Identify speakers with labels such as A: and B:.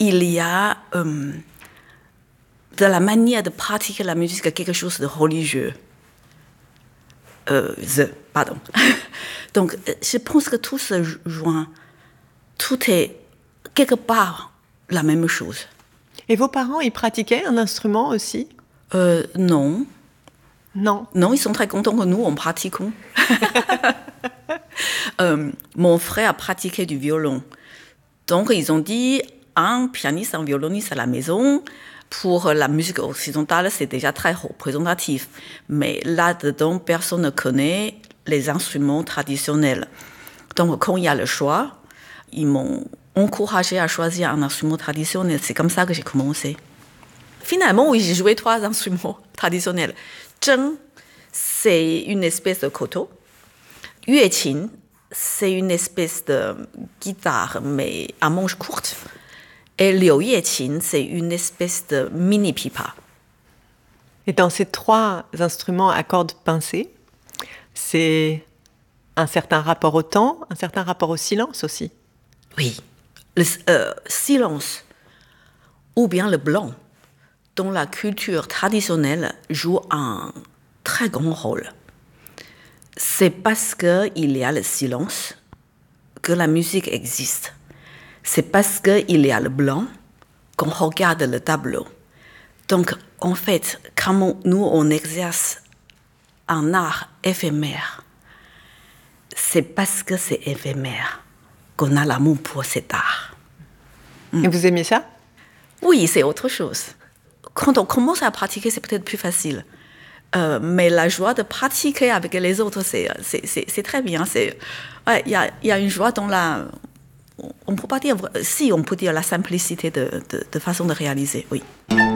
A: il y a de la manière de pratiquer la musique quelque chose de religieux. Pardon. Donc, je pense que tout se joint. Tout est quelque part la même chose.
B: Et vos parents, ils pratiquaient un instrument aussi?
A: Non.
B: Non.
A: Non, ils sont très contents que nous, on pratiquons. Mon frère a pratiqué du violon. Donc, ils ont dit, un pianiste, un violoniste à la maison, pour la musique occidentale, c'est déjà très représentatif. Mais là-dedans, personne ne connaît les instruments traditionnels. Donc, quand il y a le choix, ils m'ont encouragé à choisir un instrument traditionnel. C'est comme ça que j'ai commencé. Finalement, oui, j'ai joué 3 instruments traditionnels. Zheng, c'est une espèce de koto. Yueqin, c'est une espèce de guitare, mais à manche courte. Et liu yeqin, c'est une espèce de mini pipa.
B: Et dans ces 3 instruments à cordes pincées, c'est un certain rapport au temps, un certain rapport au silence aussi.
A: Oui, le silence ou bien le blanc, dans la culture traditionnelle, joue un très grand rôle. C'est parce qu'il y a le silence que la musique existe. C'est parce qu'il y a le blanc qu'on regarde le tableau. Donc, en fait, quand nous, on exerce un art éphémère, c'est parce que c'est éphémère qu'on a l'amour pour cet art.
B: Et vous aimez ça?
A: Oui, c'est autre chose. Quand on commence à pratiquer, c'est peut-être plus facile. Mais la joie de pratiquer avec les autres, c'est très bien. Il y a une joie dans la... On peut pas dire... Si, on peut dire la simplicité de façon de réaliser, oui.